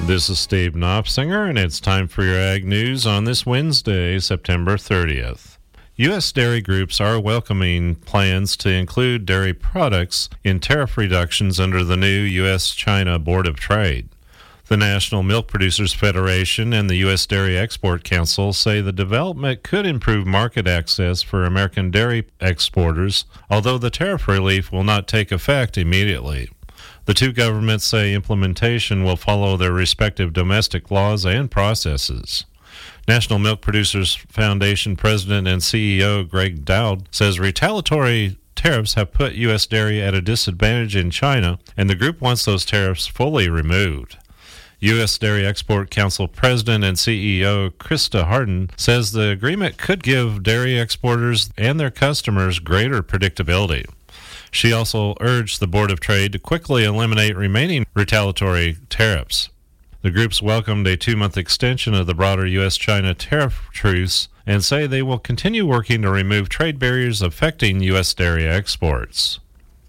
This is Steve Knopfsinger, and it's time for your Ag News on this Wednesday, September 30th. U.S. dairy groups are welcoming plans to include dairy products in tariff reductions under the new U.S.-China Board of Trade. The National Milk Producers Federation and the U.S. Dairy Export Council say the development could improve market access for American dairy exporters, although the tariff relief will not take effect immediately. The two governments say implementation will follow their respective domestic laws and processes. National Milk Producers Foundation President and CEO Greg Dowd says retaliatory tariffs have put U.S. dairy at a disadvantage in China, and the group wants those tariffs fully removed. U.S. Dairy Export Council President and CEO Krista Harden says the agreement could give dairy exporters and their customers greater predictability. She also urged the Board of Trade to quickly eliminate remaining retaliatory tariffs. The groups welcomed a 2-month extension of the broader U.S.-China tariff truce and say they will continue working to remove trade barriers affecting U.S. dairy exports.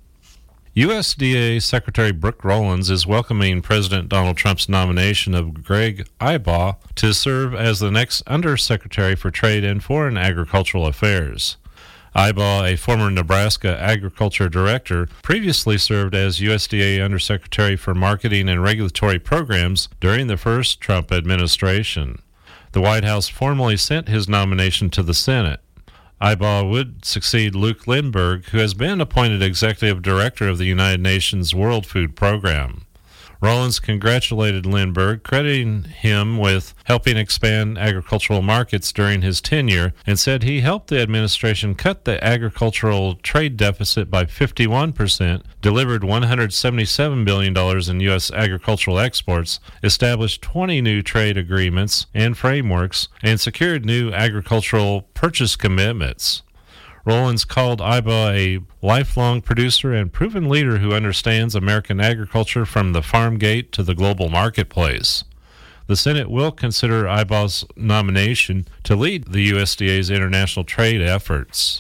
USDA Secretary Brooke Rollins is welcoming President Donald Trump's nomination of Greg Ibaugh to serve as the next Undersecretary for Trade and Foreign Agricultural Affairs. Ibaugh, a former Nebraska Agriculture Director, previously served as USDA Undersecretary for Marketing and Regulatory Programs during the first Trump administration. The White House formally sent his nomination to the Senate. Ibaugh would succeed Luke Lindbergh, who has been appointed Executive Director of the United Nations World Food Program. Rollins congratulated Lindbergh, crediting him with helping expand agricultural markets during his tenure, and said he helped the administration cut the agricultural trade deficit by 51%, delivered $177 billion in U.S. agricultural exports, established 20 new trade agreements and frameworks, and secured new agricultural purchase commitments. Rollins called Ibaugh a lifelong producer and proven leader who understands American agriculture from the farm gate to the global marketplace. The Senate will consider Ibaugh's nomination to lead the USDA's international trade efforts.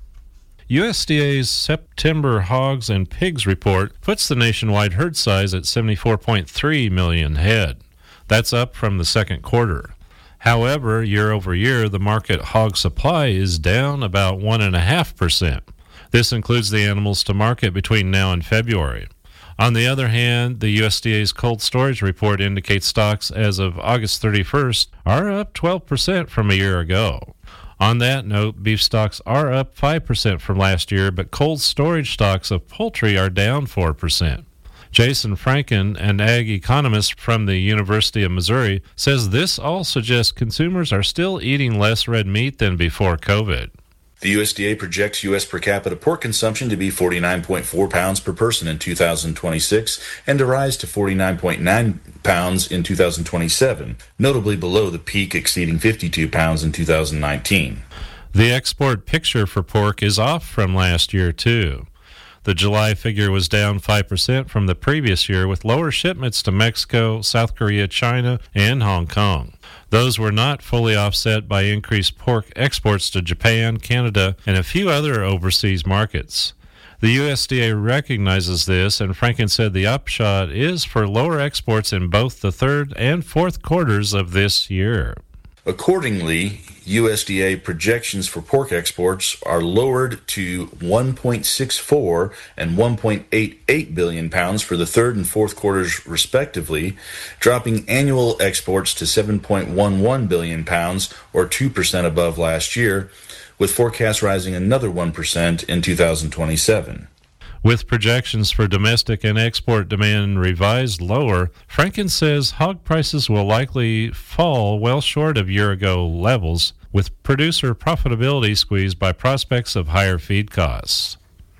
USDA's September hogs and pigs report puts the nationwide herd size at 74.3 million head. That's up from the second quarter. However, year over year, the market hog supply is down about 1.5%. This includes the animals to market between now and February. On the other hand, the USDA's cold storage report indicates stocks as of August 31st are up 12% from a year ago. On that note, beef stocks are up 5% from last year, but cold storage stocks of poultry are down 4%. Jason Franken, an ag economist from the University of Missouri, says this all suggests consumers are still eating less red meat than before COVID. The USDA projects U.S. per capita pork consumption to be 49.4 pounds per person in 2026 and to rise to 49.9 pounds in 2027, notably below the peak exceeding 52 pounds in 2019. The export picture for pork is off from last year, too. The July figure was down 5% from the previous year, with lower shipments to Mexico, South Korea, China, and Hong Kong. Those were not fully offset by increased pork exports to Japan, Canada, and a few other overseas markets. The USDA recognizes this, and Franken said the upshot is for lower exports in both the third and fourth quarters of this year. Accordingly, USDA projections for pork exports are lowered to 1.64 and 1.88 billion pounds for the third and fourth quarters respectively, dropping annual exports to 7.11 billion pounds or 2% above last year, with forecasts rising another 1% in 2027. With projections for domestic and export demand revised lower, Franken says hog prices will likely fall well short of year-ago levels, with producer profitability squeezed by prospects of higher feed costs.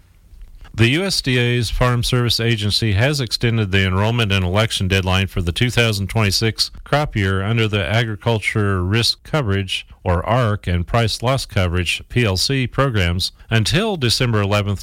The USDA's Farm Service Agency has extended the enrollment and election deadline for the 2026 crop year under the Agriculture Risk Coverage, or ARC, and Price Loss Coverage, PLC, programs until December 11,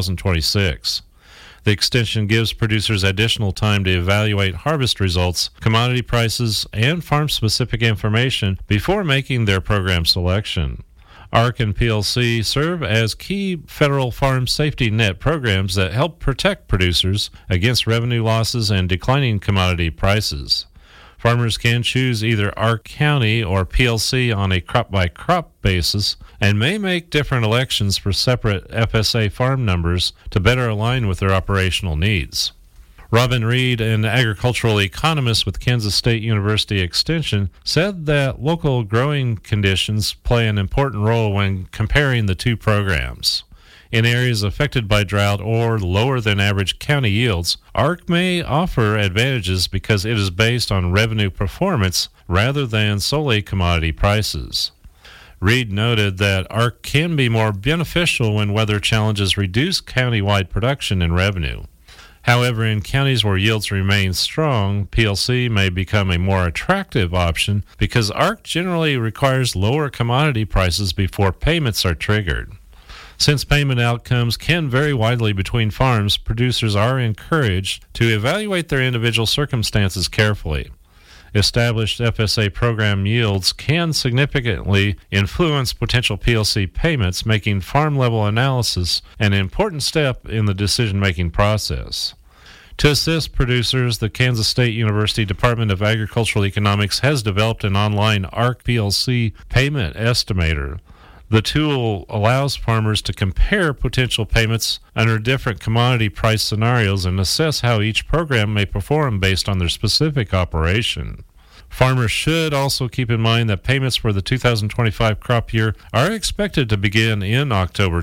2026. The extension gives producers additional time to evaluate harvest results, commodity prices, and farm-specific information before making their program selection. ARC and PLC serve as key federal farm safety net programs that help protect producers against revenue losses and declining commodity prices. Farmers can choose either ARC County or PLC on a crop-by-crop basis and may make different elections for separate FSA farm numbers to better align with their operational needs. Robin Reed, an agricultural economist with Kansas State University Extension, said that local growing conditions play an important role when comparing the two programs. In areas affected by drought or lower than average county yields, ARC may offer advantages because it is based on revenue performance rather than solely commodity prices. Reed noted that ARC can be more beneficial when weather challenges reduce county-wide production and revenue. However, in counties where yields remain strong, PLC may become a more attractive option because ARC generally requires lower commodity prices before payments are triggered. Since payment outcomes can vary widely between farms, producers are encouraged to evaluate their individual circumstances carefully. Established FSA program yields can significantly influence potential PLC payments, making farm-level analysis an important step in the decision-making process. To assist producers, the Kansas State University Department of Agricultural Economics has developed an online ARC PLC payment estimator. The tool allows farmers to compare potential payments under different commodity price scenarios and assess how each program may perform based on their specific operation. Farmers should also keep in mind that payments for the 2025 crop year are expected to begin in October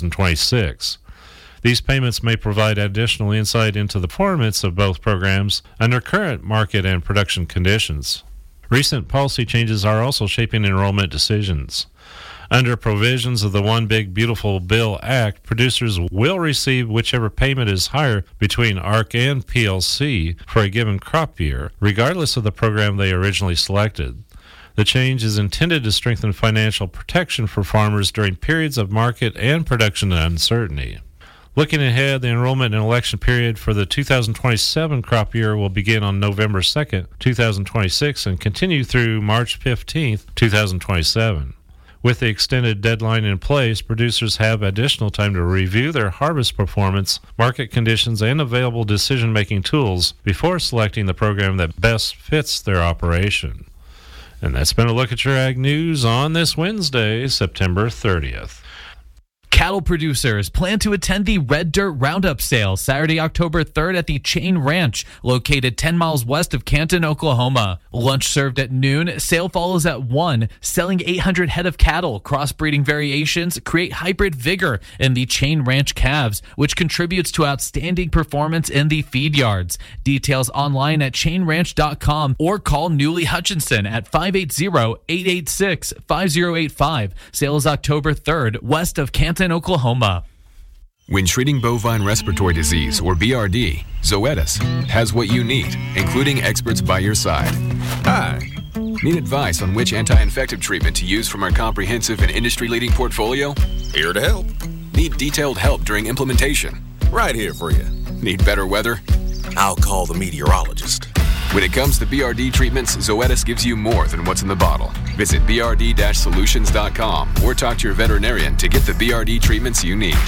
2026. These payments may provide additional insight into the performance of both programs under current market and production conditions. Recent policy changes are also shaping enrollment decisions. Under provisions of the One Big Beautiful Bill Act, producers will receive whichever payment is higher between ARC and PLC for a given crop year, regardless of the program they originally selected. The change is intended to strengthen financial protection for farmers during periods of market and production uncertainty. Looking ahead, the enrollment and election period for the 2027 crop year will begin on November 2nd, 2026 and continue through March 15th, 2027. With the extended deadline in place, producers have additional time to review their harvest performance, market conditions, and available decision-making tools before selecting the program that best fits their operation. And that's been a look at your Ag News on this Wednesday, September 30th. Cattle producers plan to attend the Red Dirt Roundup sale Saturday, October 3rd at the Chain Ranch, located 10 miles west of Canton, Oklahoma. Lunch served at noon. Sale follows at 1. Selling 800 head of cattle. Crossbreeding variations create hybrid vigor in the Chain Ranch calves, which contributes to outstanding performance in the feed yards. Details online at chainranch.com or call Newly Hutchinson at 580-886-5085. Sale is October 3rd, west of Canton, Oklahoma. When treating bovine respiratory disease, or BRD, Zoetis has what you need, including experts by your side. Hi. Need advice on which anti-infective treatment to use from our comprehensive and industry-leading portfolio? Here to help. Need detailed help during implementation? Right here for you. Need better weather? I'll call the meteorologist. When it comes to BRD treatments, Zoetis gives you more than what's in the bottle. Visit brd-solutions.com or talk to your veterinarian to get the BRD treatments you need.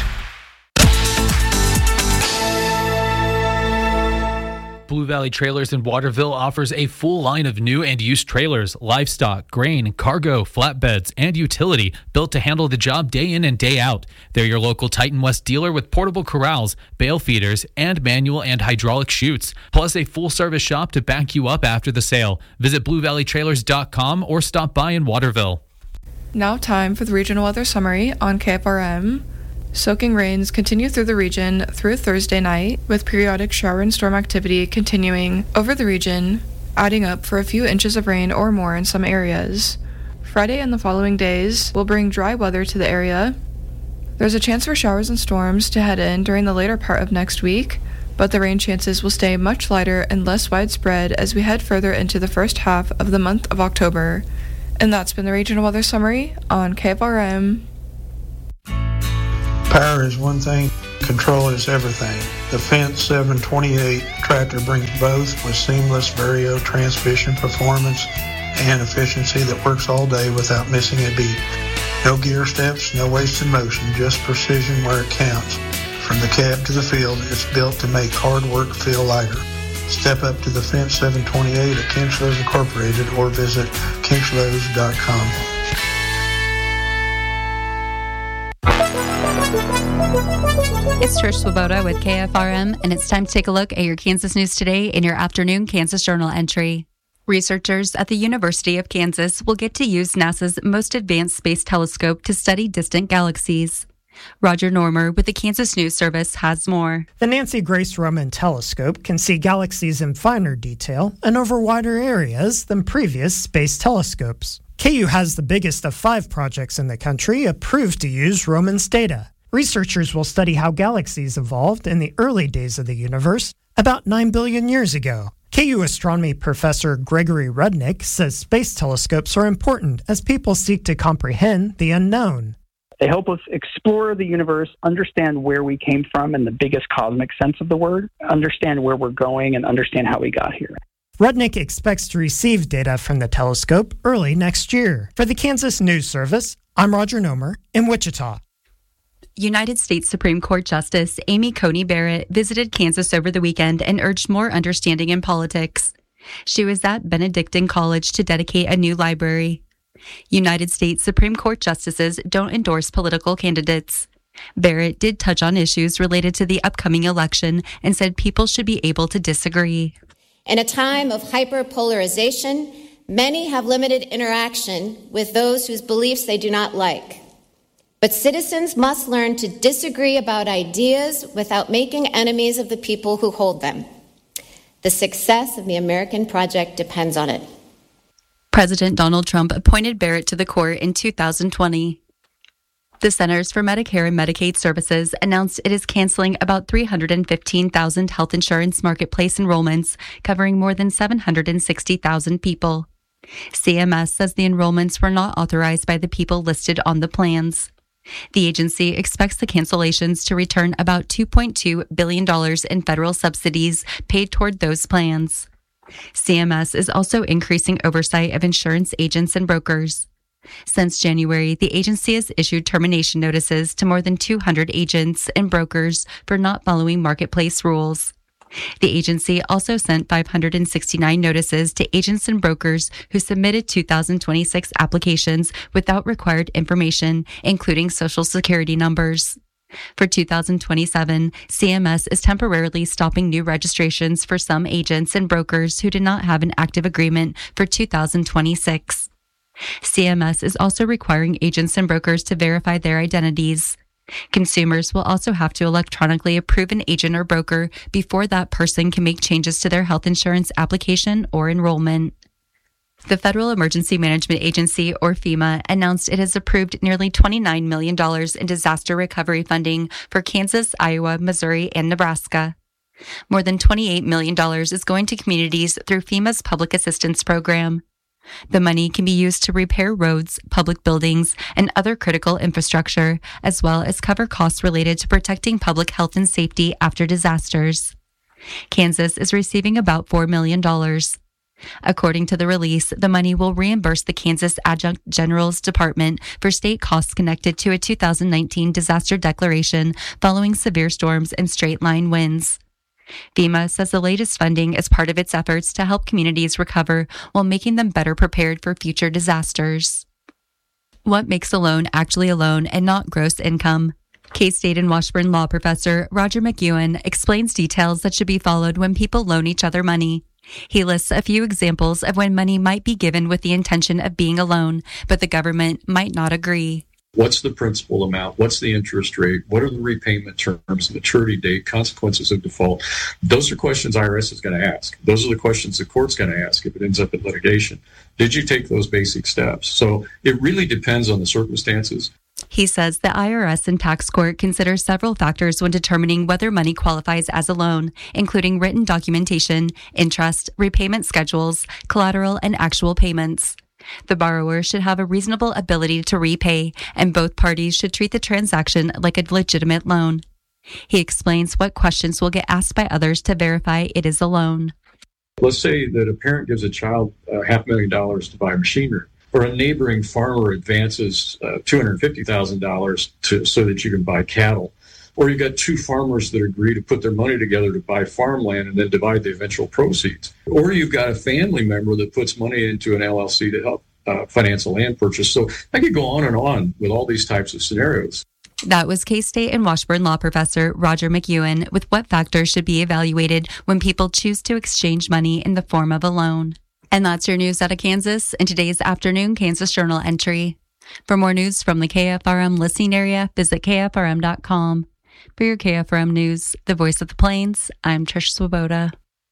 Blue Valley Trailers in Waterville offers a full line of new and used trailers, livestock, grain, cargo, flatbeds, and utility built to handle the job day in and day out. They're your local Titan West dealer with portable corrals, bale feeders, and manual and hydraulic chutes, plus a full-service shop to back you up after the sale. Visit BlueValleyTrailers.com or stop by in Waterville. Now time for the regional weather summary on KFRM. Soaking rains continue through the region through Thursday night, with periodic shower and storm activity continuing over the region, adding up for a few inches of rain or more in some areas. Friday and the following days will bring dry weather to the area. There's a chance for showers and storms to head in during the later part of next week, but the rain chances will stay much lighter and less widespread as we head further into the first half of the month of October. And that's been the regional weather summary on KFRM. Power is one thing, control is everything. The Fendt 728 tractor brings both with seamless Vario transmission performance and efficiency that works all day without missing a beat. No gear steps, no wasted motion, just precision where it counts. From the cab to the field, it's built to make hard work feel lighter. Step up to the Fence 728 at Kinchlows Incorporated or visit kinchlows.com. It's Trish Swoboda with KFRM, and it's time to take a look at your Kansas news today in your afternoon Kansas Journal entry. Researchers at the University of Kansas will get to use NASA's most advanced space telescope to study distant galaxies. Roger Normer with the Kansas News Service has more. The Nancy Grace Roman telescope can see galaxies in finer detail and over wider areas than previous space telescopes. KU has the biggest of 5 projects in the country approved to use Roman's data. Researchers will study how galaxies evolved in the early days of the universe, about 9 billion years ago. KU astronomy professor Gregory Rudnick says space telescopes are important as people seek to comprehend the unknown. They help us explore the universe, understand where we came from in the biggest cosmic sense of the word, understand where we're going, and understand how we got here. Rudnick expects to receive data from the telescope early next year. For the Kansas News Service, I'm Roger Nomer in Wichita. United States Supreme Court Justice Amy Coney Barrett visited Kansas over the weekend and urged more understanding in politics. She was at Benedictine College to dedicate a new library. United States Supreme Court justices don't endorse political candidates. Barrett did touch on issues related to the upcoming election and said people should be able to disagree. In a time of hyperpolarization, many have limited interaction with those whose beliefs they do not like. But citizens must learn to disagree about ideas without making enemies of the people who hold them. The success of the American project depends on it. President Donald Trump appointed Barrett to the court in 2020. The Centers for Medicare and Medicaid Services announced it is canceling about 315,000 health insurance marketplace enrollments, covering more than 760,000 people. CMS says the enrollments were not authorized by the people listed on the plans. The agency expects the cancellations to return about $2.2 billion in federal subsidies paid toward those plans. CMS is also increasing oversight of insurance agents and brokers. Since January, the agency has issued termination notices to more than 200 agents and brokers for not following marketplace rules. The agency also sent 569 notices to agents and brokers who submitted 2026 applications without required information, including Social Security numbers. For 2027, CMS is temporarily stopping new registrations for some agents and brokers who did not have an active agreement for 2026. CMS is also requiring agents and brokers to verify their identities. Consumers will also have to electronically approve an agent or broker before that person can make changes to their health insurance application or enrollment. The Federal Emergency Management Agency, or FEMA, announced it has approved nearly $29 million in disaster recovery funding for Kansas, Iowa, Missouri, and Nebraska. More than $28 million is going to communities through FEMA's Public Assistance Program. The money can be used to repair roads, public buildings, and other critical infrastructure, as well as cover costs related to protecting public health and safety after disasters. Kansas is receiving about $4 million. According to the release, the money will reimburse the Kansas Adjunct General's Department for state costs connected to a 2019 disaster declaration following severe storms and straight-line winds. FEMA says the latest funding is part of its efforts to help communities recover while making them better prepared for future disasters. What makes a loan actually a loan and not gross income? K-State and Washburn law professor Roger McEwen explains details that should be followed when people loan each other money. He lists a few examples of when money might be given with the intention of being a loan, but the government might not agree. What's the principal amount? What's the interest rate? What are the repayment terms, maturity date, consequences of default? Those are questions IRS is going to ask. Those are the questions the court's going to ask if it ends up in litigation. Did you take those basic steps? So it really depends on the circumstances. He says the IRS and tax court consider several factors when determining whether money qualifies as a loan, including written documentation, interest, repayment schedules, collateral, and actual payments. The borrower should have a reasonable ability to repay, and both parties should treat the transaction like a legitimate loan. He explains what questions will get asked by others to verify it is a loan. Let's say that a parent gives a child $500,000 to buy machinery, or a neighboring farmer advances $250,000 so that you can buy cattle. or you got two farmers that agree to put their money together to buy farmland and then divide the eventual proceeds. Or you've got a family member that puts money into an LLC to help finance a land purchase. So I could go on with all these types of scenarios. That was K-State and Washburn law professor Roger McEwen with what factors should be evaluated when people choose to exchange money in the form of a loan. And that's your news out of Kansas in today's afternoon Kansas Journal entry. For more news from the KFRM listening area, visit KFRM.com. For your KFRM news, the voice of the Plains, I'm Trish Swoboda.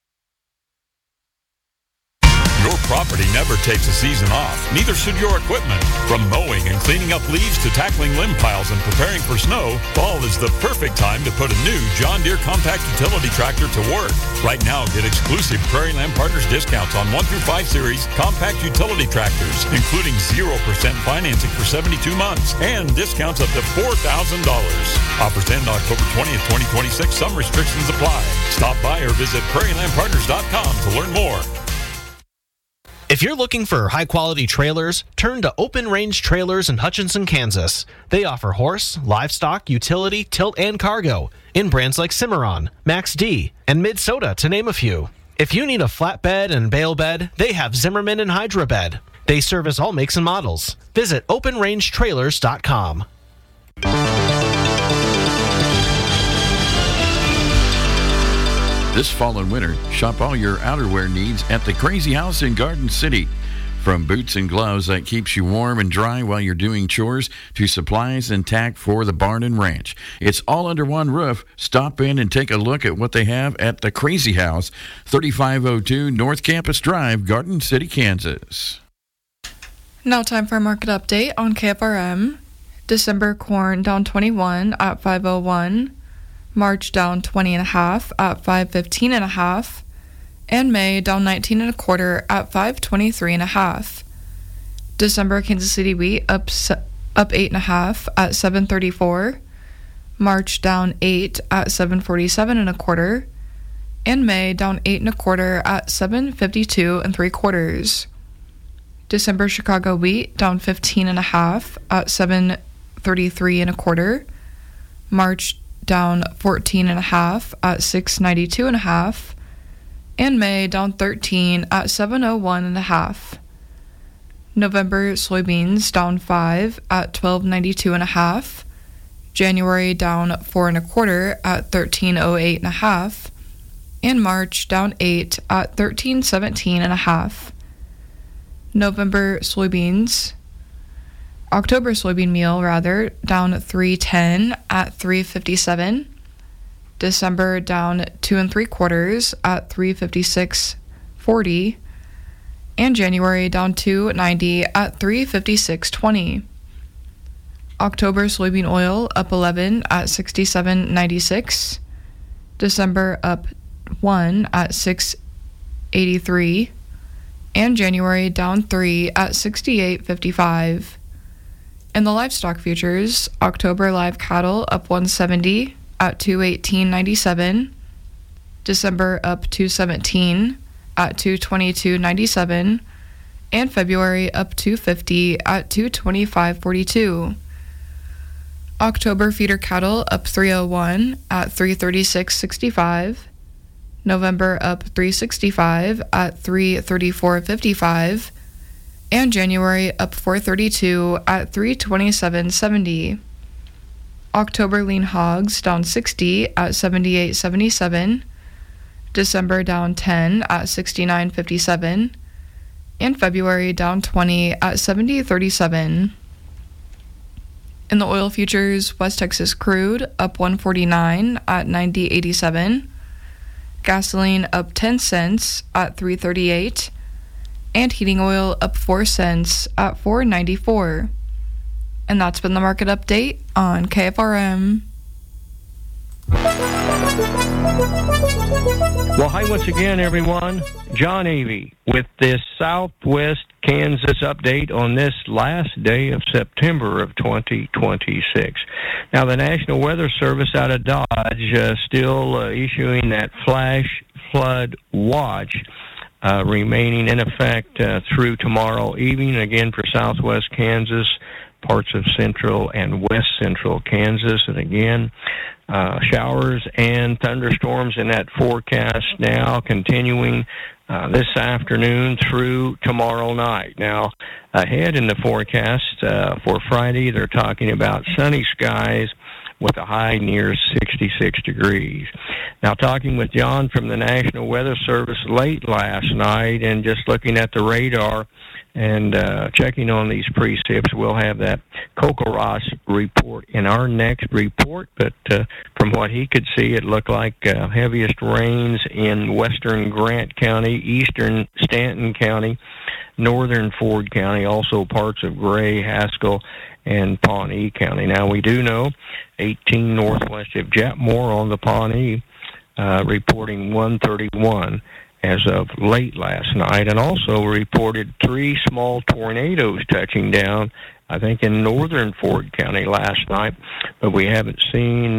Your property never takes a season off. Neither should your equipment. From mowing and cleaning up leaves to tackling limb piles and preparing for snow, fall is the perfect time to put a new John Deere compact utility tractor to work. Right now, get exclusive Prairie Land Partners discounts on 1 through 5 series compact utility tractors, including 0% financing for 72 months and discounts up to $4,000. Offers end October 20th, 2026. Some restrictions apply. Stop by or visit prairielandpartners.com to learn more. If you're looking for high-quality trailers, turn to Open Range Trailers in Hutchinson, Kansas. They offer horse, livestock, utility, tilt, and cargo in brands like Cimarron, Max D, and Mid-Soda, to name a few. If you need a flatbed and bale bed, they have Zimmerman and Hydra Bed. They service all makes and models. Visit OpenRangeTrailers.com. This fall and winter, shop all your outerwear needs at the Crazy House in Garden City. From boots and gloves that keeps you warm and dry while you're doing chores to supplies and tack for the barn and ranch. It's all under one roof. Stop in and take a look at what they have at the Crazy House, 3502 North Campus Drive, Garden City, Kansas. Now time for a market update on KFRM. December corn down 21 at 501. March down 20.5 at 515.5, and May down 19.25 at 523.5. December Kansas City wheat up 8.5 at 734. March down 8 at 747.25, and May down 8.25 at 752.75. December Chicago wheat down 15.5 at 733.25. March down 14.5 at 692.5, and May down 13 at 701.5. November soybeans down 5 at 1292.5. January down 4.25 at 1308.5, and March down 8 at 1317.5. November soybeans. October soybean meal, down 310 at 357. December down 2.75 at 356.40, and January down 290 at 356.20. October soybean oil up 11 at 67.96. December up 1 at 6.83, and January down 3 at 68.55. In the livestock futures, October live cattle up 170 at 218.97. December up 217 at 222.97, and February up 250 at 225.42. October feeder cattle up 301 at 336.65. November up 365 at 334.55. And January up 432 at 327.70. October lean hogs down 60 at 78.77. December down 10 at 69.57. And February down 20 at 70.37. In the oil futures, West Texas crude up 149 at 90.87. Gasoline up 10 cents at 3.38. And heating oil up 4 cents at $4.94. And that's been the market update on KFRM. Well, hi once again, everyone. John Avey with this Southwest Kansas update on this last day of September of 2026. Now, the National Weather Service out of Dodge still issuing that flash flood watch, remaining in effect through tomorrow evening, again for southwest Kansas, parts of central and west central Kansas. And again, showers and thunderstorms in that forecast now continuing this afternoon through tomorrow night. Now, ahead in the forecast for Friday, they're talking about sunny skies with a high near 66 degrees. Now, talking with John from the National Weather Service late last night and just looking at the radar and checking on these precipits, we'll have that CoCoRaHS report in our next report. But from what he could see, it looked like heaviest rains in western Grant County, eastern Stanton County, northern Ford County, also parts of Gray, Haskell, and Pawnee County. Now, we do know 18 northwest of Jetmore on the Pawnee reporting 131 as of late last night, and also reported 3 small tornadoes touching down, I think, in northern Ford County last night, but we haven't seen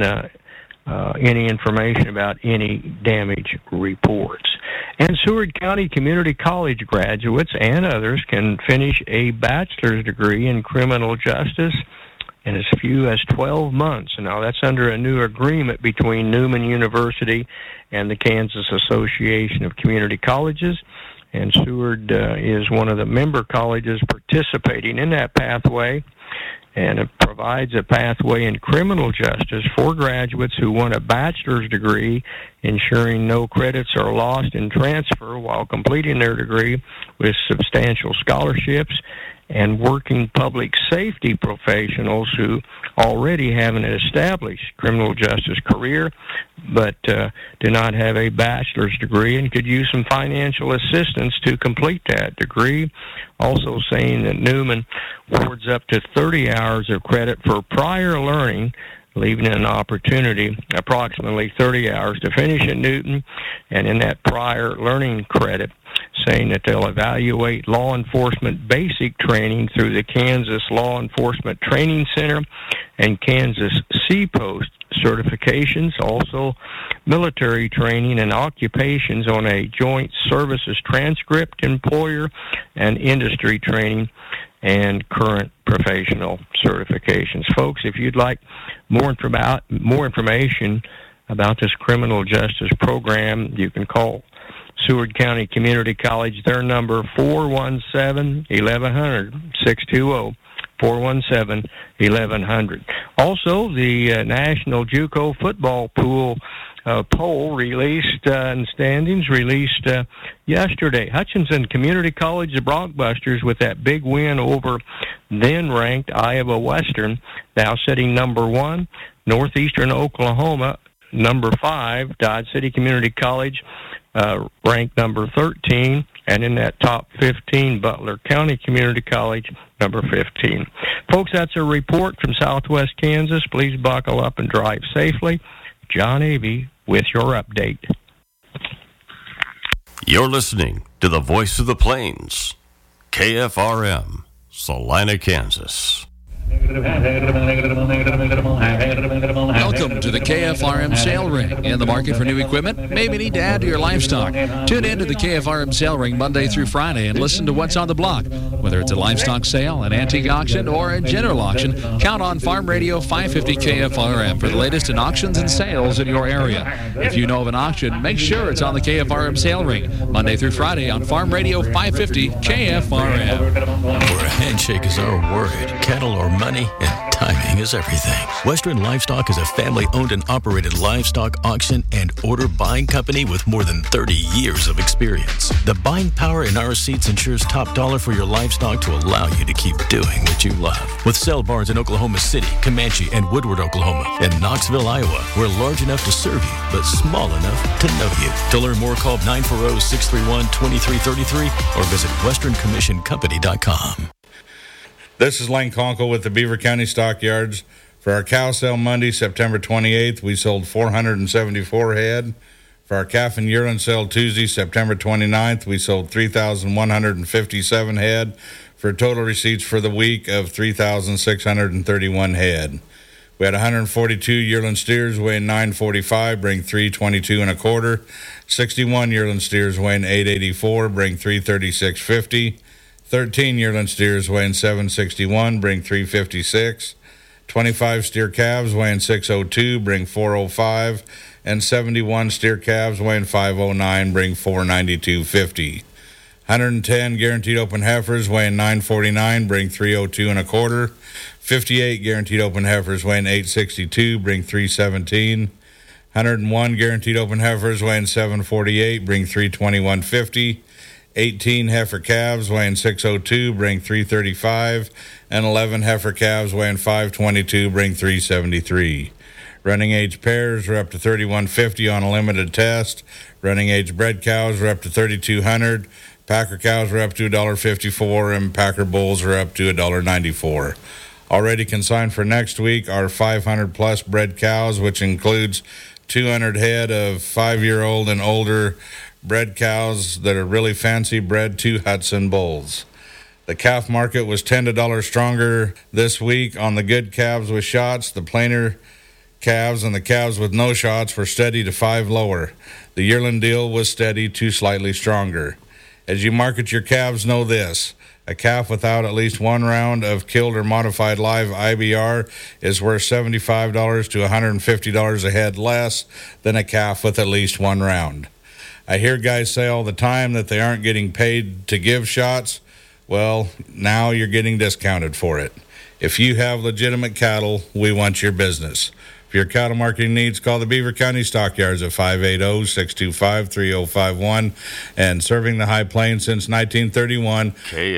any information about any damage reports. And Seward County Community College graduates and others can finish a bachelor's degree in criminal justice in as few as 12 months. Now, that's under a new agreement between Newman University and the Kansas Association of Community Colleges. And Seward is one of the member colleges participating in that pathway. And it provides a pathway in criminal justice for graduates who want a bachelor's degree, ensuring no credits are lost in transfer while completing their degree, with substantial scholarships, and working public safety professionals who already have an established criminal justice career but do not have a bachelor's degree and could use some financial assistance to complete that degree. Also saying that Newman awards up to 30 hours of credit for prior learning, leaving an opportunity, approximately 30 hours, to finish at Newton, and in that prior learning credit, saying that they'll evaluate law enforcement basic training through the Kansas Law Enforcement Training Center and Kansas Seapost certifications, also military training and occupations on a joint services transcript, employer and industry training, and current professional certifications. Folks, if you'd like more information about this criminal justice program, you can call Seward County Community College. Their number 417-1100, 620-417-1100. Also, the National JUCO Football Pool poll released and standings released yesterday. Hutchinson Community College, the Brockbusters, with that big win over then-ranked Iowa Western, now sitting number 1. Northeastern Oklahoma, number 5. Dodge City Community College, ranked number 13. And in that top 15, Butler County Community College, number 15. Folks, that's a report from Southwest Kansas. Please buckle up and drive safely. John Avey with your update. You're listening to the Voice of the Plains, KFRM, Salina, Kansas. Welcome to the KFRM Sale Ring. In the market for new equipment? Maybe need to add to your livestock. Tune in to the KFRM Sale Ring Monday through Friday and listen to what's on the block. Whether it's a livestock sale, an antique auction, or a general auction, count on Farm Radio 550 KFRM for the latest in auctions and sales in your area. If you know of an auction, make sure it's on the KFRM Sale Ring Monday through Friday on Farm Radio 550 KFRM. Where a handshake is our word, cattle or money, and timing is everything. Western Livestock is a family-owned and operated livestock auction and order buying company with more than 30 years of experience. The buying power in our seats ensures top dollar for your livestock to allow you to keep doing what you love. With sale barns in Oklahoma City, Comanche, and Woodward, Oklahoma, and Knoxville, Iowa, we're large enough to serve you, but small enough to know you. To learn more, call 940-631-2333 or visit westerncommissioncompany.com. This is Lane Conkle with the Beaver County Stockyards. For our cow sale Monday, September 28th, we sold 474 head. For our calf and yearling sale Tuesday, September 29th, we sold 3,157 head for total receipts for the week of 3,631 head. We had 142 yearling steers weighing 945, bring 322 1/4. 61 yearling steers weighing 884, bring 336.50. 13 yearling steers weighing 761 bring 356. 25 steer calves weighing 602 bring 405. And 71 steer calves weighing 509 bring 492.50. 110 guaranteed open heifers weighing 949 bring 302 1/4. 58 guaranteed open heifers weighing 862 bring 317. 101 guaranteed open heifers weighing 748 bring 321.50. 18 heifer calves weighing 602 bring 335, and 11 heifer calves weighing 522 bring 373. Running age pairs are up to 31.50 on a limited test. Running age bred cows are up to 3,200. Packer cows are up to $1.54, and Packer bulls are up to $1.94. Already consigned for next week are 500 plus bred cows, which includes 200 head of 5-year-old and older bred cows that are really fancy bred to Hudson bulls. The calf market was $10 stronger this week on the good calves with shots. The plainer calves and the calves with no shots were steady to 5 lower. The yearling deal was steady to slightly stronger. As you market your calves, know this: a calf without at least one round of killed or modified live IBR is worth $75 to $150 a head less than a calf with at least one round. I hear guys say all the time that they aren't getting paid to give shots. Well, now you're getting discounted for it. If you have legitimate cattle, we want your business. For your cattle marketing needs, call the Beaver County Stockyards at 580-625-3051. And serving the High Plains since 1931.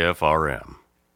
KFRM,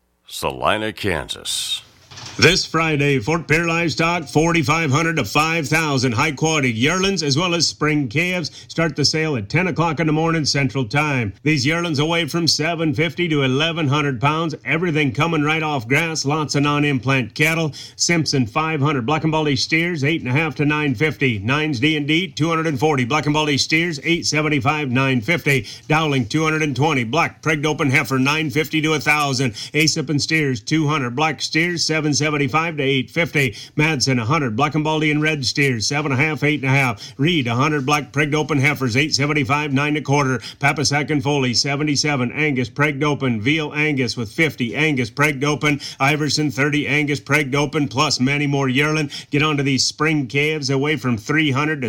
Salina, Kansas. This Friday, Fort Pierre Livestock, 4,500 to 5,000 high-quality yearlings as well as spring calves start the sale at 10 o'clock in the morning Central Time. These yearlings weigh from 750 to 1,100 pounds, everything coming right off grass, lots of non-implant cattle. Simpson, 500. Black and Baldy steers, 8.5 to 950. Nines D&D, 240. Black and Baldy steers, 875, 950. Dowling, 220. Black Pregged Open Heifer, 950 to 1,000. Aesop and steers, 200. Black steers, 775 to 850. Madsen, 100. Black and Baldy and red steers, 7.5, 8.5. Reed, 100. Black Pregged Open Heifers, 875, 9.25. Papasack and Foley, 77. Angus Pregged Open. Veal Angus with 50. Angus Pregged Open. Iverson, 30. Angus Pregged Open, plus many more yearling. Get onto these spring calves away from 300 to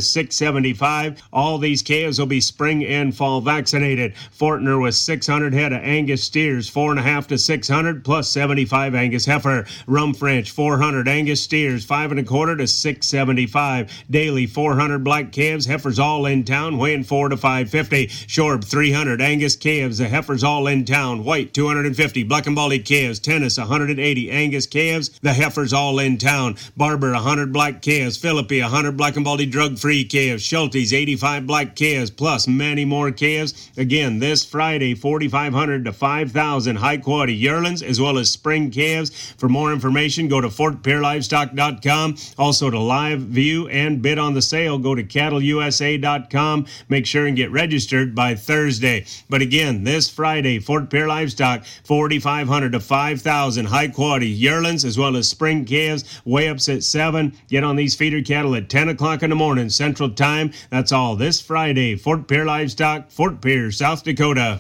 675. All these calves will be spring and fall vaccinated. Fortner with 600 head of Angus steers, 4.5 to 600, plus 75 Angus heifer. Rum French, 400 Angus steers, 5.25 to 675. Daily, 400 black calves, heifers all in town, weighing 4 to 550. Shorb, 300 Angus calves, the heifers all in town, white, 250. Black and Baldy calves, tennis, 180 Angus calves, the heifers all in town. Barber, 100 black calves. Philippi, 100 Black and Baldy drug-free calves. Schulte's, 85 black calves, plus many more calves. Again, this Friday, 4,500 to 5,000 high-quality yearlings, as well as spring calves. For more information, go to FortPierreLivestock.com. Also to live view and bid on the sale, go to CattleUSA.com. Make sure and get registered by Thursday. But again, this Friday, Fort Pierre Livestock, 4,500 to 5,000 high-quality yearlings, as well as spring calves, weigh-ups at 7. Get on these feeder cattle at 10 o'clock in the morning Central Time. That's all this Friday. Fort Pierre Livestock, Fort Pierre, South Dakota.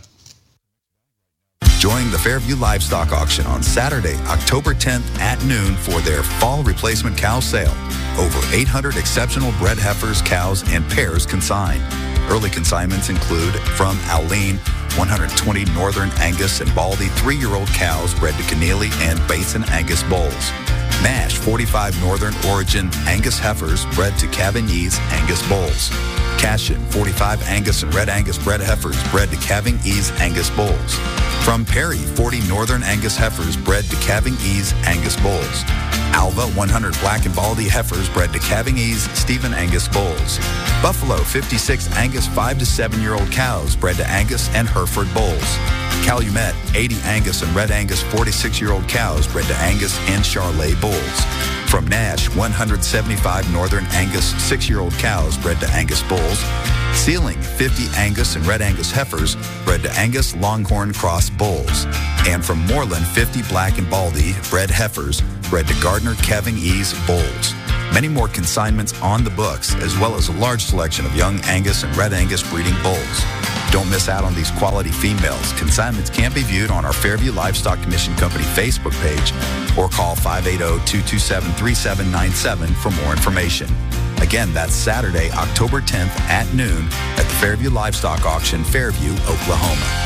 Join the Fairview Livestock Auction on Saturday, October 10th at noon for their fall replacement cow sale. Over 800 exceptional bred heifers, cows, and pairs consigned. Early consignments include from Alene, 120 Northern Angus and Baldy 3-year-old cows bred to Keneally and Basin Angus bulls. Nash, 45 Northern Origin Angus heifers bred to Cavigny's Angus bulls. Cashin, 45 Angus and Red Angus bred heifers bred to Cavigny's Angus bulls. From Perry, 40 Northern Angus heifers bred to Cavigny's Angus bulls. Alva, 100 Black and Baldy heifers bred to Cavigny's Stephen Angus bulls. Buffalo, 56 Angus 5 to 7-year-old cows bred to Angus and Hereford bulls. Calumet, 80 Angus and Red Angus 46-year-old cows bred to Angus and Charolais bulls. From Nash, 175 Northern Angus 6-year-old cows bred to Angus bulls. Sealing, 50 Angus and Red Angus heifers bred to Angus Longhorn Cross bulls. And from Moreland, 50 Black and Baldy bred heifers bred to Gardner Cavigny's bulls. Many more consignments on the books, as well as a large selection of young Angus and Red Angus breeding bulls. Don't miss out on these quality females. Consignments can be viewed on our Fairview Livestock Commission Company Facebook page or call 580-227-3797 for more information. Again, that's Saturday, October 10th at noon at the Fairview Livestock Auction, Fairview, Oklahoma.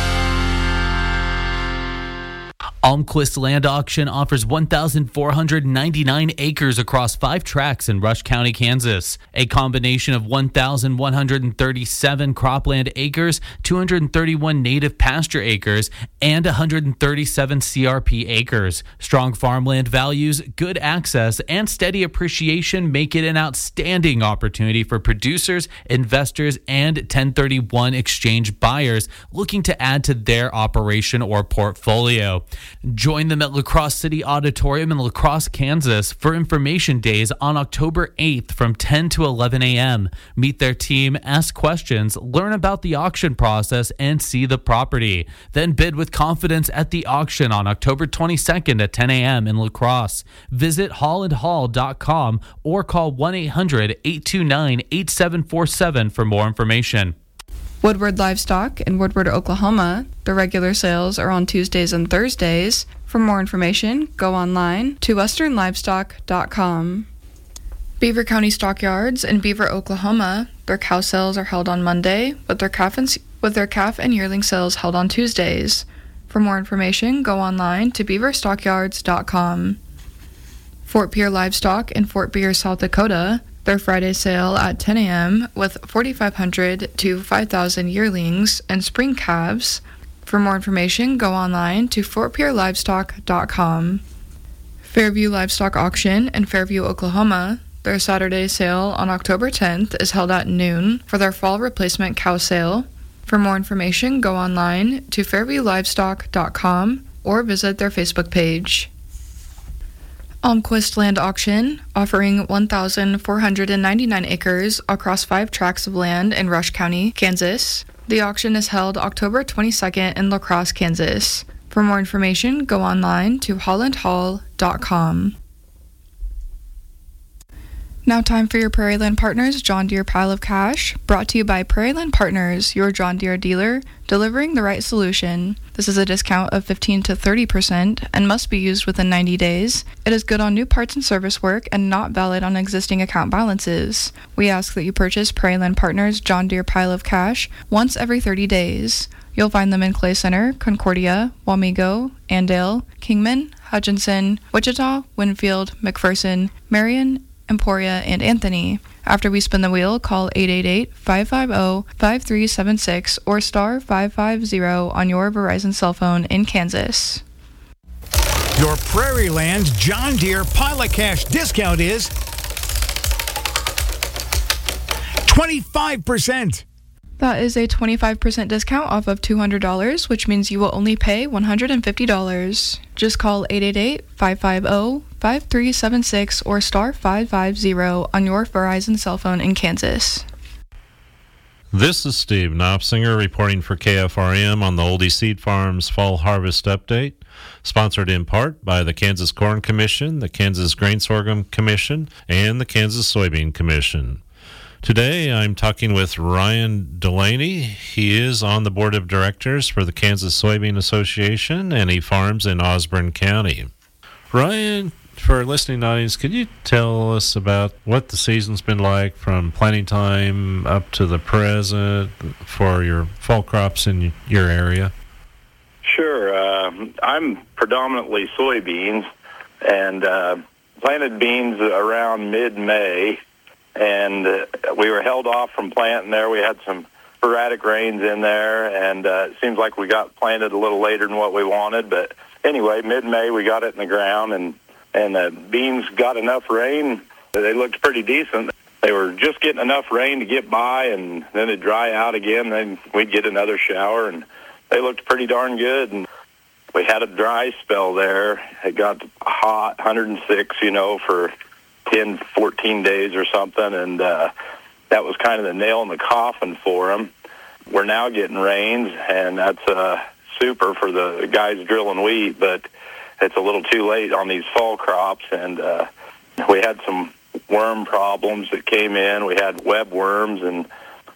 Almquist Land Auction offers 1,499 acres across 5 tracts in Rush County, Kansas. A combination of 1,137 cropland acres, 231 native pasture acres, and 137 CRP acres. Strong farmland values, good access, and steady appreciation make it an outstanding opportunity for producers, investors, and 1031 exchange buyers looking to add to their operation or portfolio. Join them at La Crosse City Auditorium in La Crosse, Kansas for information days on October 8th from 10 to 11 a.m. Meet their team, ask questions, learn about the auction process, and see the property. Then bid with confidence at the auction on October 22nd at 10 a.m. in La Crosse. Visit hollandhall.com or call 1-800-829-8747 for more information. Woodward Livestock in Woodward, Oklahoma. The regular sales are on Tuesdays and Thursdays. For more information, go online to westernlivestock.com. Beaver County Stockyards in Beaver, Oklahoma. Their cow sales are held on Monday, with their calf and yearling sales held on Tuesdays. For more information, go online to beaverstockyards.com. Fort Pierre Livestock in Fort Pierre, South Dakota. Their Friday sale at 10 a.m. with 4,500 to 5,000 yearlings and spring calves. For more information, go online to fortpierrelivestock.com. Fairview Livestock Auction in Fairview, Oklahoma. Their Saturday sale on October 10th is held at noon for their fall replacement cow sale. For more information, go online to fairviewlivestock.com or visit their Facebook page. Almquist Land Auction, offering 1,499 acres across 5 tracts of land in Rush County, Kansas. The auction is held October 22nd in La Crosse, Kansas. For more information, go online to hollandhall.com. Now time for your Prairieland Partners John Deere Pile of Cash, brought to you by Prairieland Partners, your John Deere dealer, delivering the right solution. This is a discount of 15 to 30% and must be used within 90 days. It is good on new parts and service work and not valid on existing account balances. We ask that you purchase Prairieland Partners John Deere Pile of Cash once every 30 days. You'll find them in Clay Center, Concordia, Wamego, Andale, Kingman, Hutchinson, Wichita, Winfield, McPherson, Marion, Emporia, and Anthony. After we spin the wheel, call 888-550-5376 or star 550 on your Verizon cell phone in Kansas. Your Prairieland John Deere Pile of Cash discount is 25%. That is a 25% discount off of $200, which means you will only pay $150. Just call 888-550-5376 or star 550 on your Verizon cell phone in Kansas. This is Steve Knopsinger reporting for KFRM on the Oldie Seed Farms Fall Harvest Update, sponsored in part by the Kansas Corn Commission, the Kansas Grain Sorghum Commission, and the Kansas Soybean Commission. Today, I'm talking with Ryan Delaney. He is on the board of directors for the Kansas Soybean Association, and he farms in Osborne County. Ryan, for our listening audience, could you tell us about what the season's been like from planting time up to the present for your fall crops in your area? Sure. I'm predominantly soybeans and planted beans around mid-May. And we were held off from planting there. We had some sporadic rains in there, and it seems like we got planted a little later than what we wanted. But anyway, mid-May we got it in the ground, and the beans got enough rain that they looked pretty decent. They were just getting enough rain to get by, and then it'd dry out again. Then we'd get another shower, and they looked pretty darn good. And we had a dry spell there. It got hot, 106, for 10, 14 days or something, and that was kind of the nail in the coffin for them. We're now getting rains, and that's super for the guys drilling wheat, but it's a little too late on these fall crops, and we had some worm problems that came in. We had web worms, and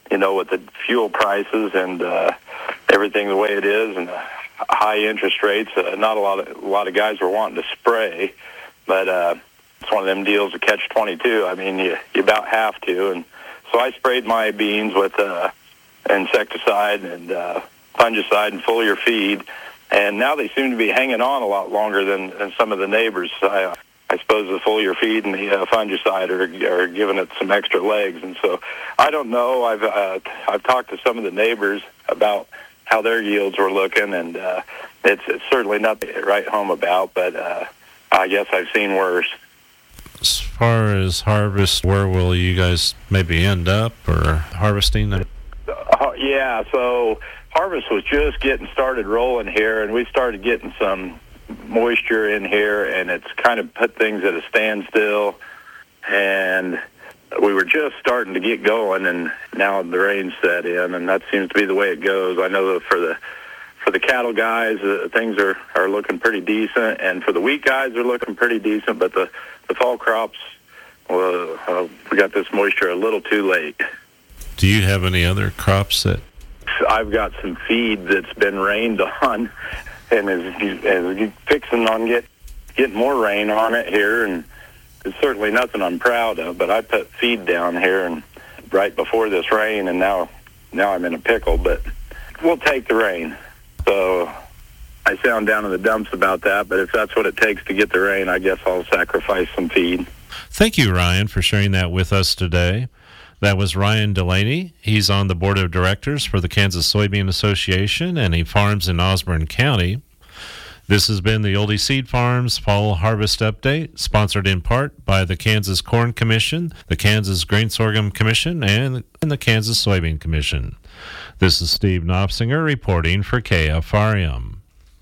with the fuel prices and everything the way it is and high interest rates, not a lot of guys were wanting to spray, but it's one of them deals of catch-22. I mean, you about have to, and so I sprayed my beans with insecticide and fungicide and foliar feed, and now they seem to be hanging on a lot longer than some of the neighbors. I suppose the foliar feed and the fungicide are giving it some extra legs, and so I don't know. I've talked to some of the neighbors about how their yields were looking, and it's certainly nothing to write home about, but I guess I've seen worse. As far as harvest, where will you guys maybe end up or harvesting? Yeah, so harvest was just getting started rolling here, and we started getting some moisture in here, and it's kind of put things at a standstill, and we were just starting to get going, and now the rain set in, and that seems to be the way it goes. I know that for the cattle guys, things are looking pretty decent, and for the wheat guys, they're looking pretty decent, but the fall crops, we got this moisture a little too late. Do you have any other crops that? I've got some feed that's been rained on, and is fixing on getting more rain on it here, and it's certainly nothing I'm proud of, but I put feed down here and right before this rain, and now I'm in a pickle, but we'll take the rain. So I sound down in the dumps about that, but if that's what it takes to get the rain, I guess I'll sacrifice some feed. Thank you, Ryan, for sharing that with us today. That was Ryan Delaney. He's on the board of directors for the Kansas Soybean Association, and he farms in Osborne County. This has been the Oldie Seed Farms Fall Harvest Update, sponsored in part by the Kansas Corn Commission, the Kansas Grain Sorghum Commission, and the Kansas Soybean Commission. This is Steve Knopsinger reporting for KFRM.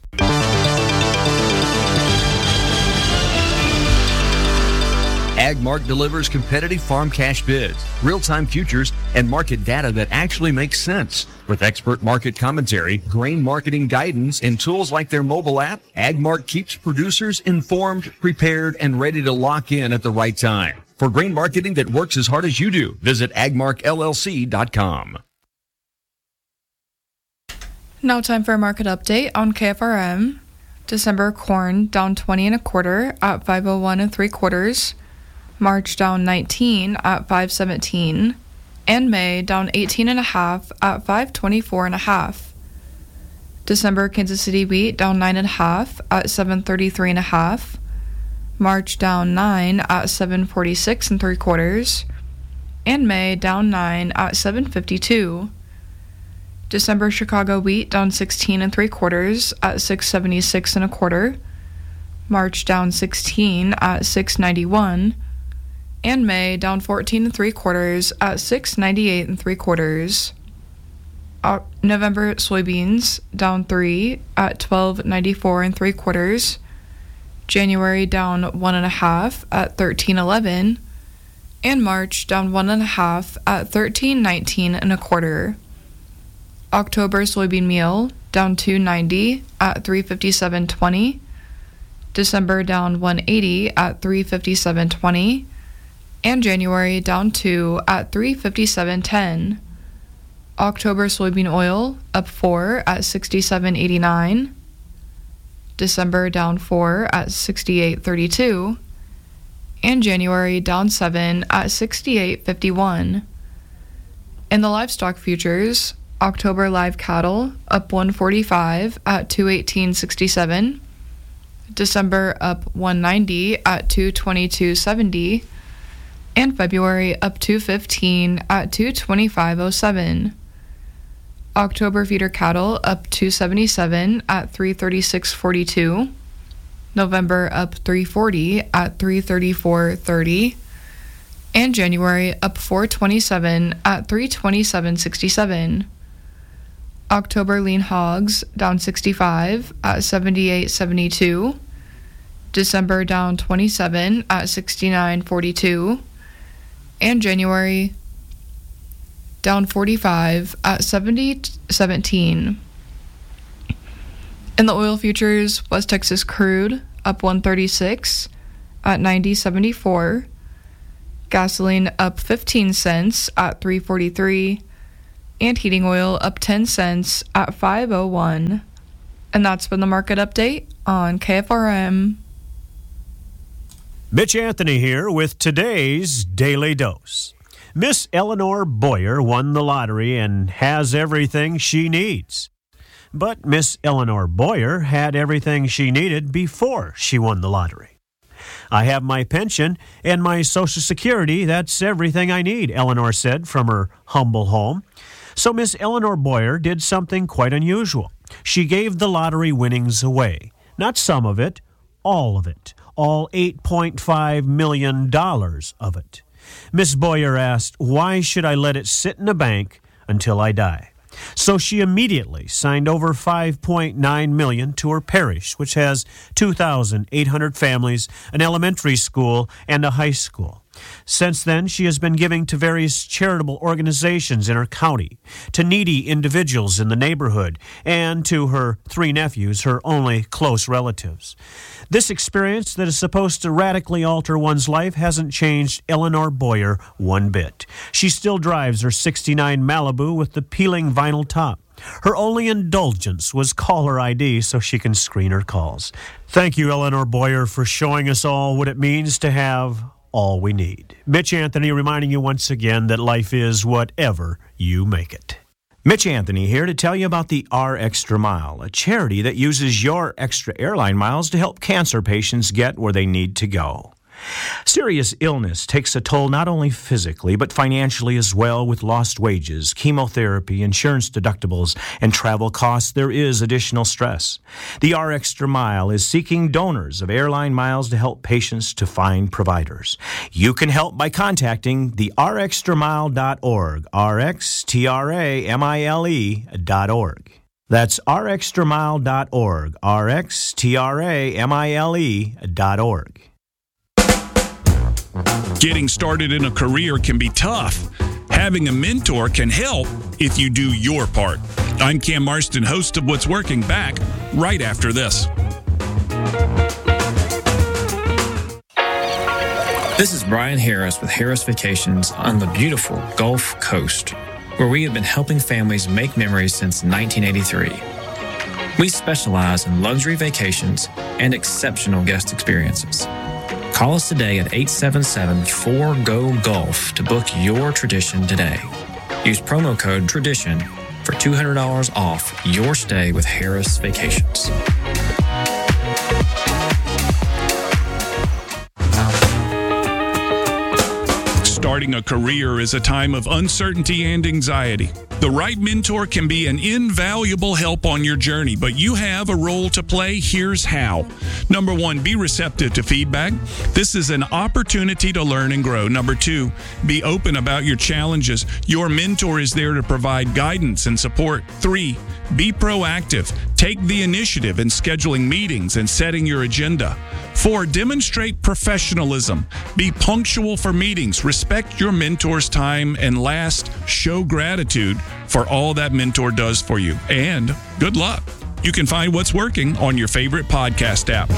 AgMark delivers competitive farm cash bids, real-time futures, and market data that actually makes sense. With expert market commentary, grain marketing guidance, and tools like their mobile app, AgMark keeps producers informed, prepared, and ready to lock in at the right time. For grain marketing that works as hard as you do, visit agmarkllc.com. Now time for a market update on KFRM. December corn down 20 1/4 at 501 3/4. March down 19 at 517, and May down 18 1/2 at 524 1/2. December Kansas City wheat down 9 1/2 at 733 1/2. March down 9 at 746 3/4, and May down 9 at 752. December Chicago wheat down 16 3/4 at 676 1/4. March down 16 at 691. And May down 14 3/4 at 698 3/4. November soybeans down 3 at 1294 3/4. January down 1 1/2 at 1311, and March down 1 1/2 at 1319 1/4. October soybean meal down 290 at 357.20. December down 180 at 357.20. And January down 2 at 357.10. October soybean oil up 4 at 67.89. December down 4 at 68.32. And January down 7 at 68.51. In the livestock futures, October live cattle up 145 at 218.67. December up 190 at 222.70. And February up 215 at 225.07. October feeder cattle up 277 at 336.42. November up 340 at 334.30. And January up 427 at 327.67. October lean hogs down 65 at 78.72. December down 27 at 69.42. And January down 45 at 70.17. In the oil futures, West Texas crude up 136 at 90.74. Gasoline up 15 cents at 3.43. and heating oil up 10 cents at $5.01. And that's been the market update on KFRM. Mitch Anthony here with today's Daily Dose. Miss Eleanor Boyer won the lottery and has everything she needs. But Miss Eleanor Boyer had everything she needed before she won the lottery. I have my pension and my Social Security. That's everything I need, Eleanor said from her humble home. So Miss Eleanor Boyer did something quite unusual. She gave the lottery winnings away. Not some of it, all of it. All $8.5 million of it. Miss Boyer asked, "Why should I let it sit in a bank until I die?" So she immediately signed over $5.9 million to her parish, which has 2,800 families, an elementary school, and a high school. Since then, she has been giving to various charitable organizations in her county, to needy individuals in the neighborhood, and to her 3 nephews, her only close relatives. This experience that is supposed to radically alter one's life hasn't changed Eleanor Boyer one bit. She still drives her '69 Malibu with the peeling vinyl top. Her only indulgence was caller ID so she can screen her calls. Thank you, Eleanor Boyer, for showing us all what it means to have all we need. Mitch Anthony reminding you once again that life is whatever you make it. Mitch Anthony here to tell you about the R Extra Mile, a charity that uses your extra airline miles to help cancer patients get where they need to go. Serious illness takes a toll not only physically, but financially as well. With lost wages, chemotherapy, insurance deductibles, and travel costs, there is additional stress. The R Extra Mile is seeking donors of airline miles to help patients to find providers. You can help by contacting the rxtramile.org, rxtramile.org. That's rxtramile.org, rxtramile.org. Getting started in a career can be tough. Having a mentor can help if you do your part. I'm Cam Marston, host of What's Working, back right after this. This is Brian Harris with Harris Vacations on the beautiful Gulf Coast, where we have been helping families make memories since 1983. We specialize in luxury vacations and exceptional guest experiences. Call us today at 877-4GO-GULF to book your tradition today. Use promo code TRADITION for $200 off your stay with Harris Vacations. Starting a career is a time of uncertainty and anxiety. The right mentor can be an invaluable help on your journey, but you have a role to play. Here's how. Number 1, be receptive to feedback. This is an opportunity to learn and grow. Number 2, be open about your challenges. Your mentor is there to provide guidance and support. 3, be proactive. Take the initiative in scheduling meetings and setting your agenda. 4, demonstrate professionalism. Be punctual for meetings. Respect your mentor's time. And last, show gratitude for all that mentor does for you. And good luck. You can find What's Working on your favorite podcast app.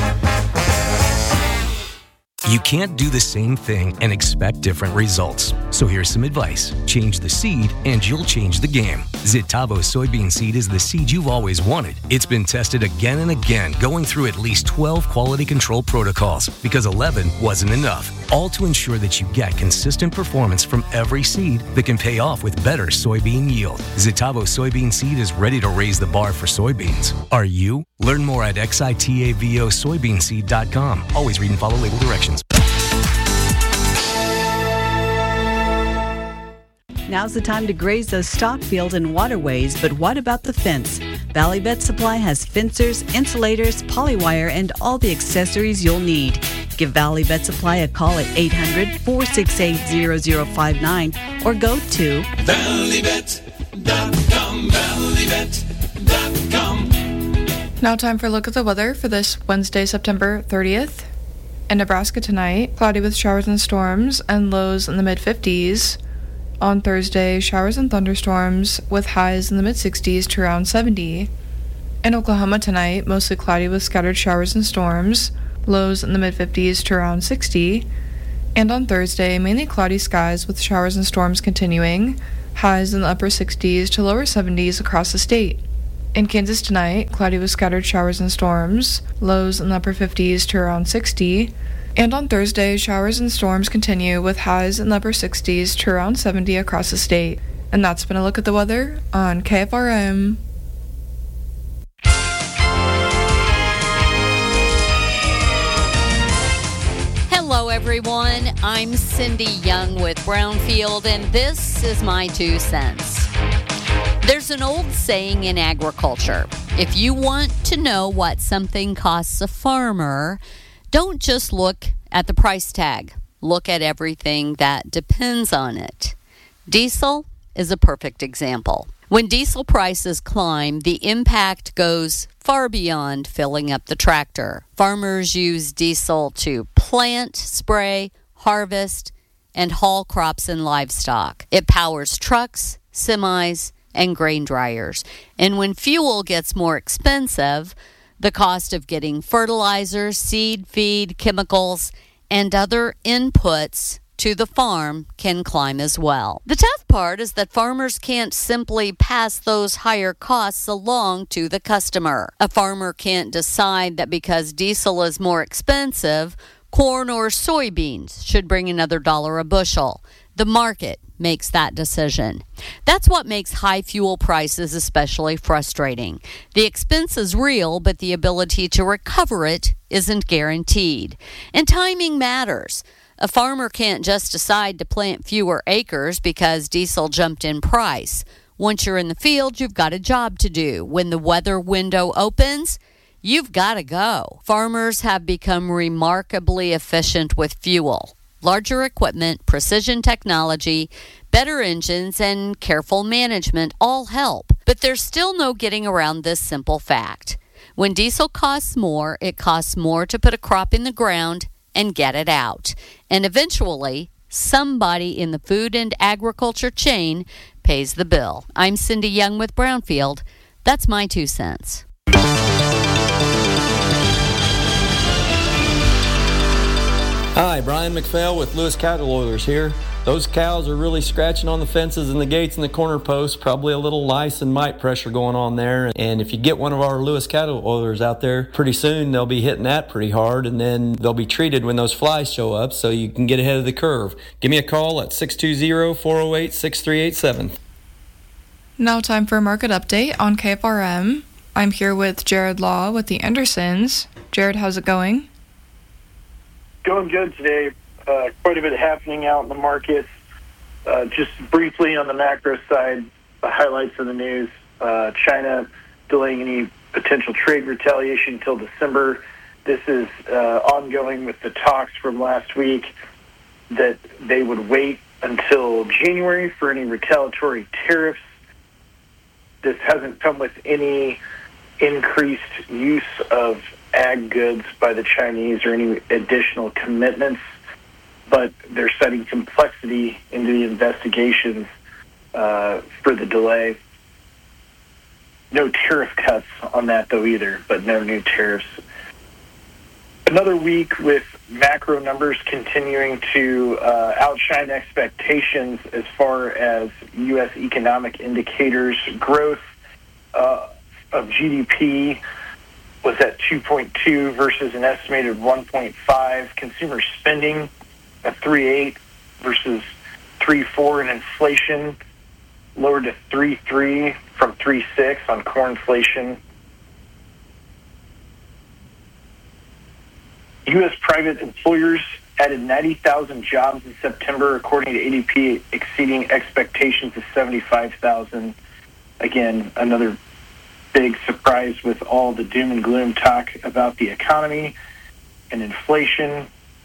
You can't do the same thing and expect different results. So here's some advice. Change the seed and you'll change the game. Zitavo soybean seed is the seed you've always wanted. It's been tested again and again, going through at least 12 quality control protocols because 11 wasn't enough. All to ensure that you get consistent performance from every seed that can pay off with better soybean yield. Zitavo soybean seed is ready to raise the bar for soybeans. Are you? Learn more at xitavosoybeanseed.com. Always read and follow label directions. Now's the time to graze those stock fields and waterways, but what about the fence? Valley Vet Supply has fencers, insulators, polywire, and all the accessories you'll need. Give Valley Vet Supply a call at 800-468-0059 or go to valleyvet.com, valleyvet.com. Now time for a look at the weather for this Wednesday, September 30th. In Nebraska tonight, cloudy with showers and storms and lows in the mid-50s. On Thursday, showers and thunderstorms with highs in the mid-60s to around 70. In Oklahoma tonight, mostly cloudy with scattered showers and storms, lows in the mid-50s to around 60. And on Thursday, mainly cloudy skies with showers and storms continuing, highs in the upper 60s to lower 70s across the state. In Kansas tonight, cloudy with scattered showers and storms, lows in the upper 50s to around 60. And on Thursday, showers and storms continue with highs in the upper 60s to around 70 across the state. And that's been a look at the weather on KFRM. Hello, everyone. I'm Cindy Young with Brownfield, and this is my 2 cents. There's an old saying in agriculture: if you want to know what something costs a farmer, don't just look at the price tag. Look at everything that depends on it. Diesel is a perfect example. When diesel prices climb, the impact goes far beyond filling up the tractor. Farmers use diesel to plant, spray, harvest, and haul crops and livestock. It powers trucks, semis, and grain dryers. And when fuel gets more expensive, the cost of getting fertilizer, seed, feed, chemicals, and other inputs to the farm can climb as well. The tough part is that farmers can't simply pass those higher costs along to the customer. A farmer can't decide that because diesel is more expensive, corn or soybeans should bring another $1 a bushel. The market makes that decision. That's what makes high fuel prices especially frustrating. The expense is real, but the ability to recover it isn't guaranteed. And timing matters. A farmer can't just decide to plant fewer acres because diesel jumped in price. Once you're in the field, you've got a job to do. When the weather window opens, you've got to go. Farmers have become remarkably efficient with fuel. Larger equipment, precision technology, better engines, and careful management all help. But there's still no getting around this simple fact. When diesel costs more, it costs more to put a crop in the ground and get it out. And eventually, somebody in the food and agriculture chain pays the bill. I'm Cindy Young with Brownfield. That's my 2 cents. Hi, Brian McPhail with Lewis Cattle Oilers here. Those cows are really scratching on the fences and the gates and the corner posts, probably a little lice and mite pressure going on there. And if you get one of our Lewis Cattle Oilers out there, pretty soon they'll be hitting that pretty hard, and then they'll be treated when those flies show up so you can get ahead of the curve. Give me a call at 620-408-6387. Now time for a market update on KFRM. I'm here with Jared Law with the Andersons. Jared, how's it going? Going good today. Quite a bit happening out in the markets. Just briefly on the macro side, the highlights of the news. China delaying any potential trade retaliation until December. This is ongoing with the talks from last week that they would wait until January for any retaliatory tariffs. This hasn't come with any increased use of ag goods by the Chinese or any additional commitments, but they're setting complexity into the investigations for the delay. No tariff cuts on that, though, either, but no new tariffs. Another week with macro numbers continuing to outshine expectations as far as U.S. economic indicators. Growth of GDP was at 2.2 versus an estimated 1.5. Consumer spending at 3.8 versus 3.4, and inflation lowered to 3.3 from 3.6 on core inflation. U.S. private employers added 90,000 jobs in September, according to ADP, exceeding expectations of 75,000. Again, another big surprise with all the doom and gloom talk about the economy and inflation.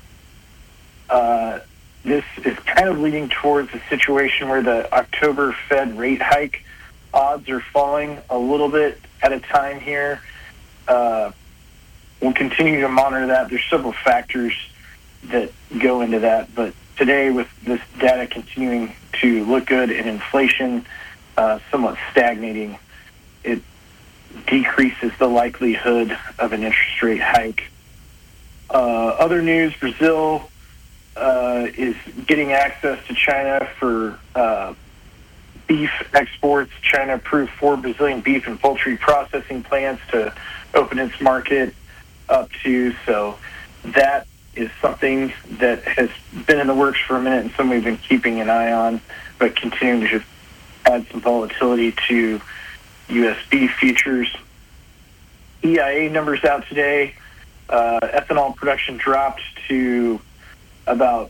This is kind of leading towards a situation where the October Fed rate hike odds are falling a little bit at a time here. We'll continue to monitor that. There's several factors that go into that, but today with this data continuing to look good and inflation somewhat stagnating, it decreases the likelihood of an interest rate hike. Other news, Brazil is getting access to China for beef exports. China approved 4 Brazilian beef and poultry processing plants to open its market up to. So that is something that has been in the works for a minute and something we've been keeping an eye on, but continuing to add some volatility to U.S. beef futures. EIA numbers out today. Ethanol production dropped to about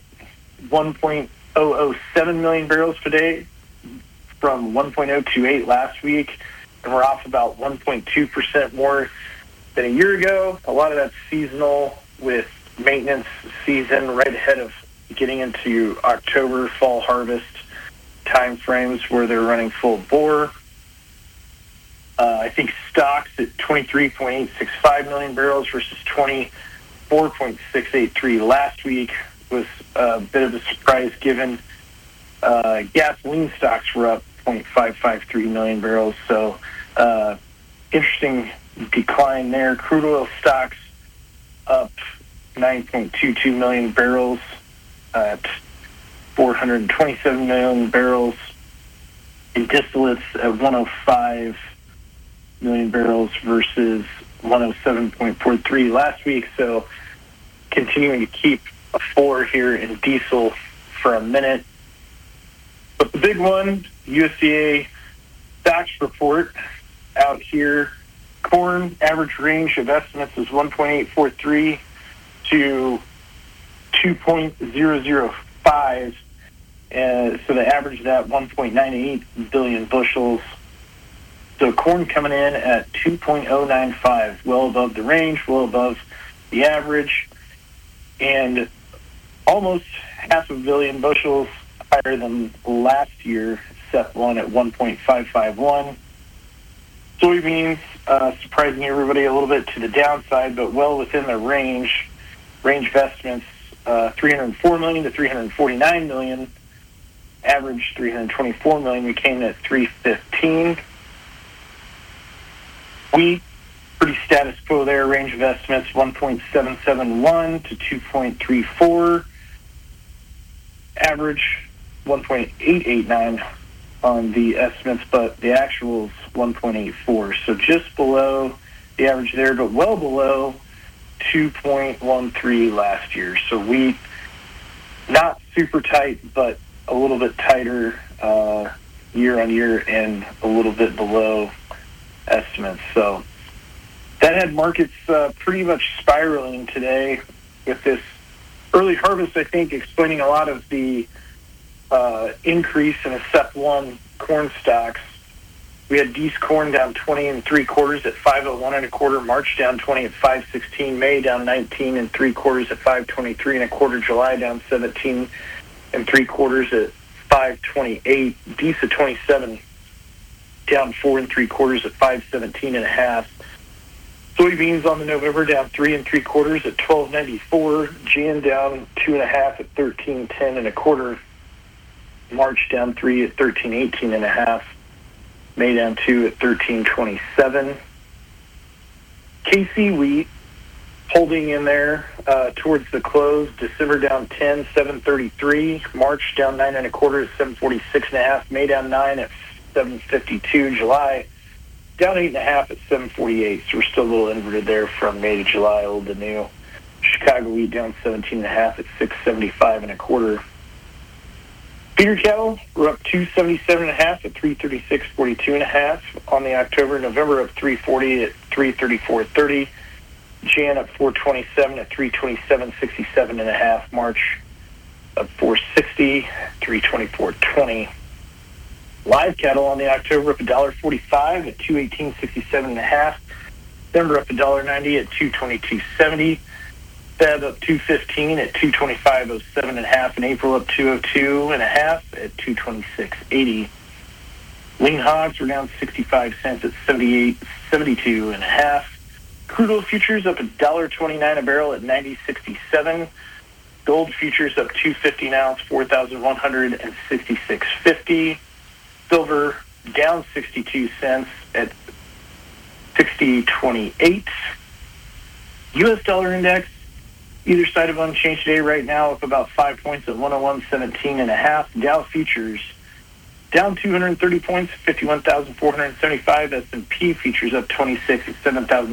1.007 million barrels per day from 1.028 last week, and we're off about 1.2% more than a year ago. A lot of that's seasonal with maintenance season right ahead of getting into October fall harvest time frames where they're running full bore. I think stocks at 23.865 million barrels versus 24.683 last week was a bit of a surprise given gasoline stocks were up 0.553 million barrels. So interesting decline there. Crude oil stocks up 9.22 million barrels at 427 million barrels. And distillates at 105 million barrels versus 107.43 last week. So continuing to keep a 4 here in diesel for a minute. But the big one, USDA stocks report out here. Corn average range of estimates is 1.843 to 2.005. So the average of that 1.98 billion bushels. So corn coming in at 2.095, well above the range, well above the average, and almost 500 million bushels higher than last year, SEP1 at 1.551. Soybeans, surprising everybody a little bit to the downside, but well within the range. Range of estimates, 304 million to 349 million. Average 324 million. We came in at 315. Wheat, pretty status quo there. Range of estimates 1.771 to 2.34. Average 1.889 on the estimates, but the actual is 1.84. So just below the average there, but well below 2.13 last year. So wheat, not super tight, but a little bit tighter year on year and a little bit below estimates. So that had markets pretty much spiraling today with this early harvest, I think, explaining a lot of the increase in a SEP1 corn stocks. We had Dees corn down 20 3/4 at 501 1/4. March down 20 at 516. May down 19 3/4 at 523 1/4. July down 17 3/4 at 528. Dees at 27 down 4 3/4 at 517 1/2. Soybeans on the November down 3 3/4 at 1294. Jan down 2 1/2 at 1310 1/4. March down 3 at 1318 1/2. May down 2 at 1327. KC wheat holding in there towards the close. December down 10, 733. March down 9 1/4 at 746 1/2. May down 9 at 752. July down 8 1/2 at 748. So we're still a little inverted there from May to July, old to new. Chicago wheat down 17 1/2 at 675 1/4. Feeder cattle were up 277 1/2 at 336.42 1/2 on the October. November up 340 at 334.30. Jan up 427 at 327.67 1/2. March up 460, 324.20. Live cattle on the October up $1.45 at 218.67 1/2. December up $1.90 at 222.70. Feb up 215 at 225.07 1/2, and April up 202 1/2 at 226.80. Lean hogs were down 65 cents at 78.72 1/2. Crude oil futures up $1.29 a barrel at 90.67. Gold futures up $2.50 an ounce, 4,166.50. Silver down 62 cents at 60.28. U.S. dollar index, either side of unchanged today right now, up about 5 points at 101.17 1/2. Dow futures down 230 points, 51,475. S&P futures up 26 at 7,000.